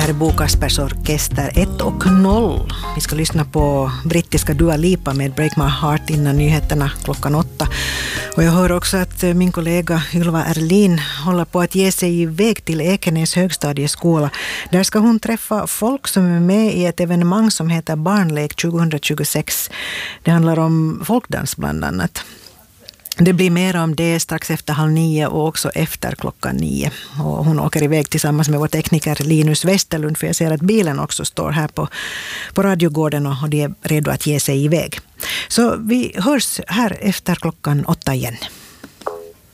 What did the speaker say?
här är Bo Kaspers Orkester 1:0. Vi ska lyssna på brittiska Dua Lipa med Break My Heart innan nyheterna klockan 8. Och jag hör också att min kollega Ylva Erlin håller på att ge sig iväg till Ekenäs högstadieskola. Där ska hon träffa folk som är med i ett evenemang som heter Barnlek 2026. Det handlar om folkdans bland annat. Det blir mer om det strax efter 8:30 och också efter 9:00. Och hon åker iväg tillsammans med vår tekniker Linus Westerlund, för jag ser att bilen också står här på radiogården och de är redo att ge sig iväg. Så vi hörs här efter 8:00 igen.